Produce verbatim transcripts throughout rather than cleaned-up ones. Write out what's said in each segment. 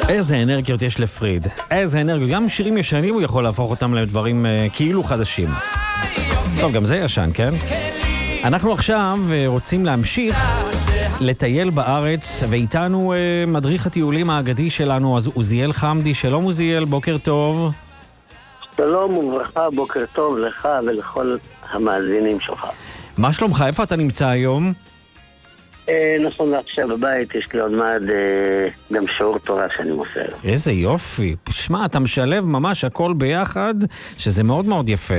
איזה אנרגיות יש לפריד, איזה אנרגיות, גם שירים ישנים הוא יכול להפוך אותם לדברים uh, כאילו חדשים. טוב, גם זה ישן, כן? אנחנו עכשיו uh, רוצים להמשיך לטייל בארץ, ואיתנו uh, מדריך הטיולים האגדי שלנו, אז עוזיאל חמדי. שלום עוזיאל, בוקר טוב. שלום וברכה, בוקר טוב לך ולכל המאזינים שלך. מה שלומך? איפה אתה נמצא היום? אה, נכון לעכשיו בבית, יש לי עוד מעד אה, גם שיעור תורה שאני מוסר. איזה יופי. שמע, אתה משלב ממש הכל ביחד, שזה מאוד מאוד יפה.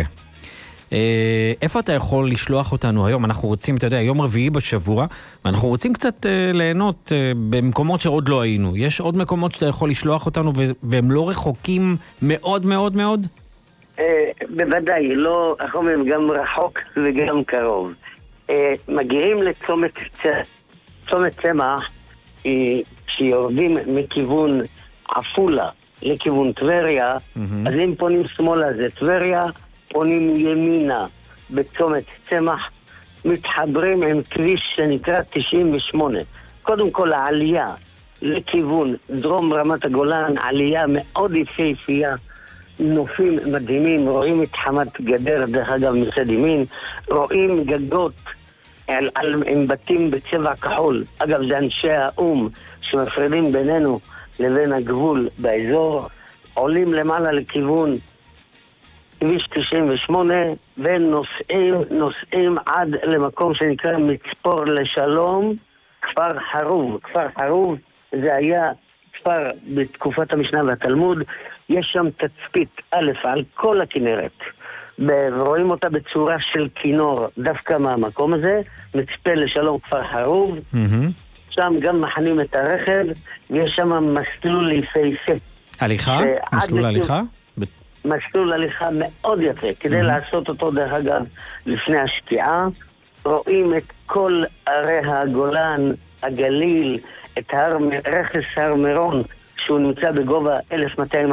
אה, איפה אתה יכול לשלוח אותנו היום? אנחנו רוצים, אתה יודע, יום רביעי בשבוע, ואנחנו רוצים קצת אה, ליהנות אה, במקומות שעוד לא היינו. יש עוד מקומות שאתה יכול לשלוח אותנו, והם לא רחוקים מאוד מאוד מאוד? אה, בוודאי, לא, אנחנו אומרים גם רחוק וגם קרוב. אה, מגיעים לצומת צומת צמח, כשיורדים מכיוון עפולה לכיוון טבריה, mm-hmm. אז אם פונים שמאלה זה טבריה, פונים ימינה בצומת צמח, מתחברים עם כביש שנקרא תשעים ושמונה. קודם כל העלייה לכיוון דרום רמת הגולן, עלייה מאוד יפהפייה, נופים מדהימים, רואים את חמת גדר, דרך אגב מצד ימין, רואים גגות על, על, עם בתים בצבע כחול. אגב, זה אנשי האום שמפרידים בינינו לבין הגבול באזור. עולים למעלה לכיוון כביש תשעים ושמונה ונוסעים נוסעים עד למקום שנקרא מצפור לשלום, כפר חרוב. כפר חרוב זה היה כפר בתקופת המשנה והתלמוד. יש שם תצפית א' על כל הכנרת, ורואים אותה בצורה של כינור דווקא מהמקום הזה. מצפה לשלום כפר חרוב, mm-hmm. שם גם מכנים את הרכב, ויש שם מסלול יפהפה. הליכה? מסלול הליכה? מסלול הליכה מאוד יפה, כדי mm-hmm. לעשות אותו דרך אגב לפני השקיעה. רואים את כל ערי הגולן, הגליל, את הר, רכס הר מירון, שהוא נמצא בגובה אלף מאתיים